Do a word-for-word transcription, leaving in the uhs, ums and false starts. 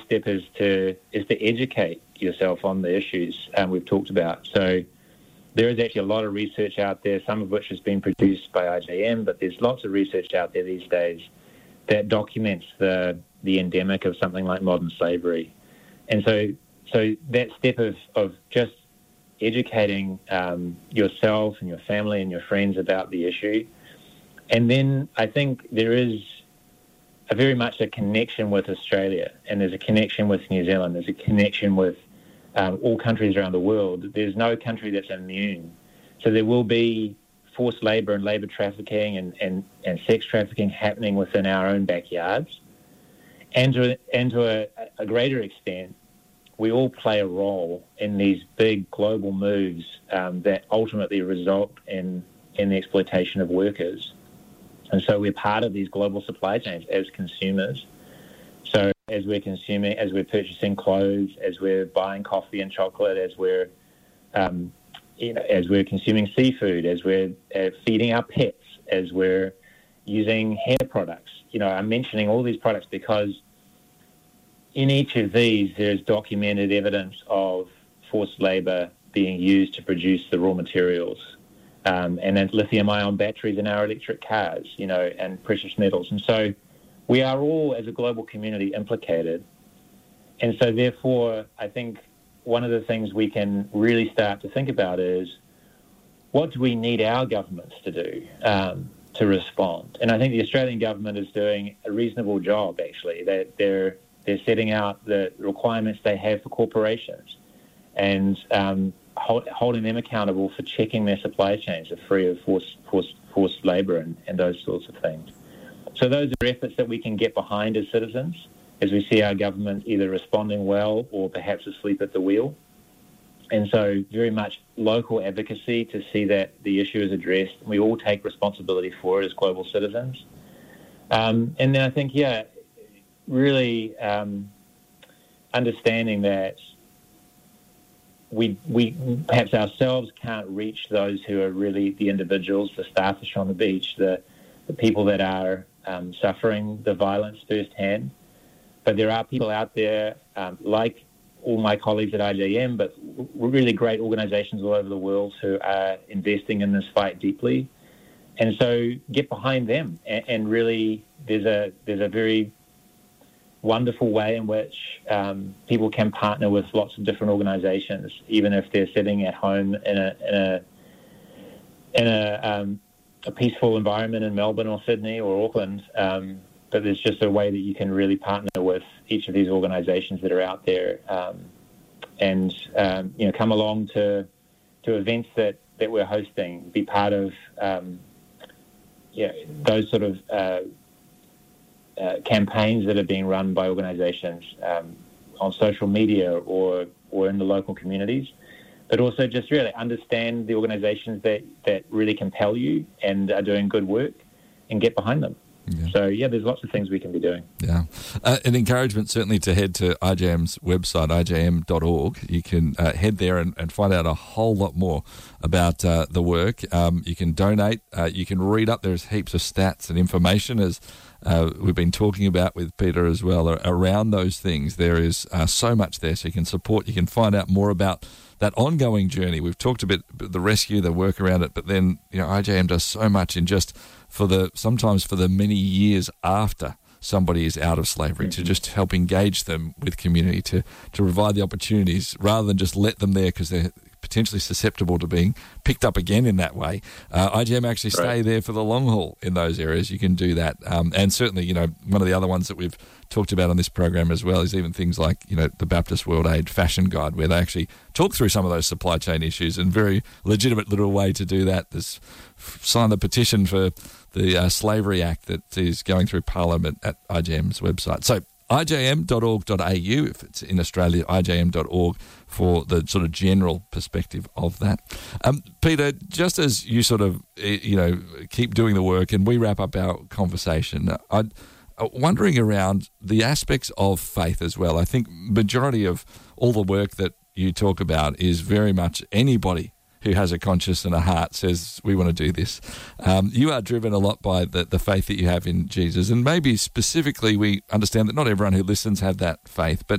step is to is to educate yourself on the issues um, we've talked about. So there is actually a lot of research out there, some of which has been produced by I J M, but there's lots of research out there these days that documents the the endemic of something like modern slavery. And so so that step of, of just educating um, yourself and your family and your friends about the issue. And then I think there is a very much a connection with Australia, and there's a connection with New Zealand, there's a connection with um, all countries around the world. There's no country that's immune. So there will be forced labour and labour trafficking and, and, and sex trafficking happening within our own backyards. And to, and to a, a greater extent, we all play a role in these big global moves um, that ultimately result in, in the exploitation of workers. And so we're part of these global supply chains as consumers. So as we're consuming, as we're purchasing clothes, as we're buying coffee and chocolate, as we're, um, you know, as we're consuming seafood, as we're uh, feeding our pets, as we're using hair products. You know, I'm mentioning all these products because in each of these, there's documented evidence of forced labour being used to produce the raw materials. Um, and then lithium-ion batteries in our electric cars, you know, and precious metals. And so we are all, as a global community, implicated. And so therefore, I think one of the things we can really start to think about is, what do we need our governments to do um, to respond? And I think the Australian government is doing a reasonable job, actually. They're, they're, they're setting out the requirements they have for corporations and um, hold, holding them accountable for checking their supply chains are free of forced, forced, forced labour and, and those sorts of things. So those are efforts that we can get behind as citizens as we see our government either responding well or perhaps asleep at the wheel. And so very much local advocacy to see that the issue is addressed. We all take responsibility for it as global citizens. Um, and then I think, yeah, really um, understanding that we we perhaps ourselves can't reach those who are really the individuals, the starfish on the beach, the, the people that are um, suffering the violence firsthand. But there are people out there um, like all my colleagues at I J M, but really great organisations all over the world who are investing in this fight deeply. And so get behind them and, and really there's a there's a very wonderful way in which um, people can partner with lots of different organisations, even if they're sitting at home in a in a in a, um, a peaceful environment in Melbourne or Sydney or Auckland. Um, but there's just a way that you can really partner with each of these organisations that are out there, um, and um, you know, come along to to events that, that we're hosting, be part of um, yeah those sort of uh, Uh, campaigns that are being run by organisations um, on social media or or in the local communities, but also just really understand the organisations that, that really compel you and are doing good work and get behind them. Yeah. So, yeah, there's lots of things we can be doing. Yeah. Uh, an encouragement certainly to head to I J M's website, I J M dot org. You can uh, head there and, and find out a whole lot more about uh, the work. Um, you can donate. Uh, you can read up. There's heaps of stats and information, as uh, we've been talking about with Peter as well, around those things. There is uh, so much there, so you can support. You can find out more about that ongoing journey. We've talked a bit about the rescue, the work around it, but then, you know, I J M does so much in just for the sometimes for the many years after somebody is out of slavery, mm-hmm. to just help engage them with community, to, to provide the opportunities rather than just let them there because they're potentially susceptible to being picked up again in that way. Uh, I J M actually stay right. there for the long haul in those areas. You can do that. Um, and certainly, you know, one of the other ones that we've talked about on this program as well is even things like, you know, the Baptist World Aid Fashion Guide, where they actually talk through some of those supply chain issues, and very legitimate little way to do that. There's sign the petition for the uh, Slavery Act that is going through Parliament at I J M's website. So I J M dot org dot A U, if it's in Australia, I J M dot org for the sort of general perspective of that. Um, Peter, just as you sort of, you know, keep doing the work and we wrap up our conversation, I'm wondering around the aspects of faith as well. I think majority of all the work that you talk about is very much anybody who has a conscience and a heart says, we want to do this. Um, you are driven a lot by the, the faith that you have in Jesus. And maybe specifically we understand that not everyone who listens have that faith, but